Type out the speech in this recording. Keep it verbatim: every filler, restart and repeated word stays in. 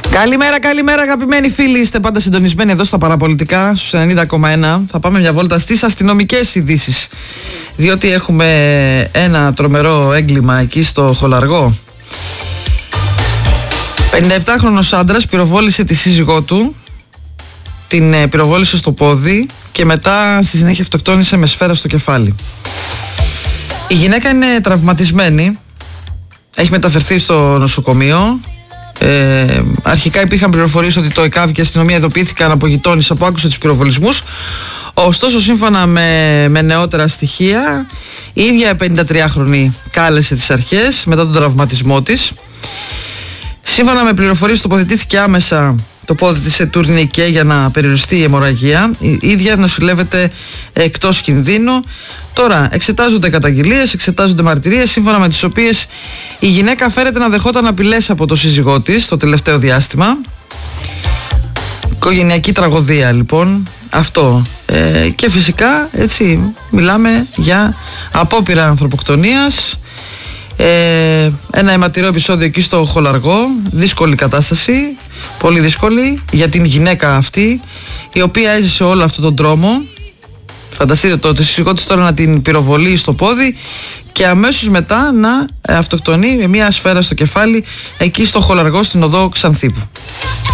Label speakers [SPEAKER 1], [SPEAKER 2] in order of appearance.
[SPEAKER 1] Καλημέρα, καλημέρα αγαπημένοι φίλοι. Είστε πάντα συντονισμένοι εδώ στα παραπολιτικά στους ενενήντα κόμμα ένα. Θα πάμε μια βόλτα στις αστυνομικές ειδήσεις, διότι έχουμε ένα τρομερό έγκλημα εκεί στο Χολαργό. πενηνταεπτάχρονος άντρας πυροβόλησε τη σύζυγό του, την πυροβόλησε στο πόδι και μετά στη συνέχεια αυτοκτόνησε με σφαίρα στο κεφάλι. Η γυναίκα είναι τραυματισμένη, έχει μεταφερθεί στο νοσοκομείο. Ε, αρχικά υπήρχαν πληροφορίες ότι το ΕΚΑΒ και η αστυνομία ειδοποιήθηκαν από γειτόνισσα που άκουσε τους πυροβολισμούς. Ωστόσο, σύμφωνα με, με νεότερα στοιχεία, η ίδια πενηντατριάχρονη κάλεσε τις αρχές μετά τον τραυματισμό της. Σύμφωνα με πληροφορίες, τοποθετήθηκε άμεσα το πόδι της σε τουρνικέ για να περιοριστεί η αιμορραγία. Η ίδια νοσηλεύεται εκτός κινδύνου. Τώρα εξετάζονται καταγγελίες, εξετάζονται μαρτυρίες, σύμφωνα με τις οποίες η γυναίκα φέρεται να δεχόταν απειλές από το σύζυγό της το τελευταίο διάστημα. Οικογενειακή τραγωδία λοιπόν αυτό. Ε, και φυσικά έτσι μιλάμε για απόπειρα ανθρωποκτονίας. Ε, ένα αιματηρό επεισόδιο εκεί στο Χολαργό. Δύσκολη κατάσταση, πολύ δύσκολη για την γυναίκα αυτή, η οποία έζησε όλο αυτόν τον τρόμο. Φανταστείτε το ότι σύζυγό της τώρα να την πυροβολεί στο πόδι και αμέσως μετά να αυτοκτονεί με μια σφαίρα στο κεφάλι εκεί στο Χολαργό στην οδό Ξανθήπου.